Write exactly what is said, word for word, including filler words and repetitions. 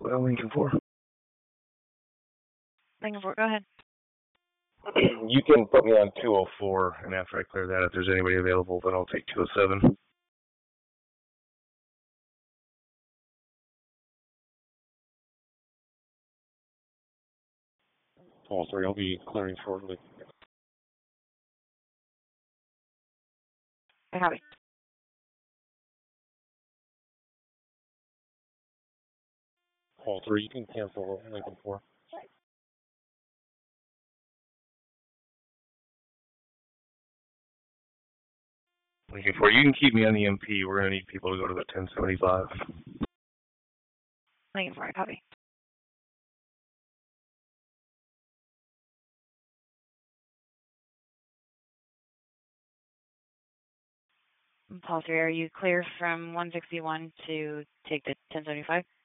Well, Lincoln four. Lincoln four, go ahead. You can put me on two oh four, and after I clear that, if there's anybody available, then I'll take two oh seven. Oh, sorry, I'll be clearing shortly. I have it. Call three, you can cancel Lincoln four. Lincoln four, you can keep me on the M P. We're going to need people to go to the ten seventy-five. Lincoln four, I copy. Paul three, are you clear from one sixty-one to take the ten seventy-five?